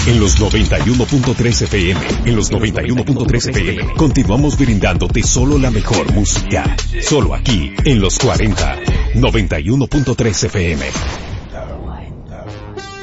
En los 91.3 FM, en los 91.3 FM, continuamos brindándote solo la mejor música. Solo aquí, en los 40. 91.3 FM.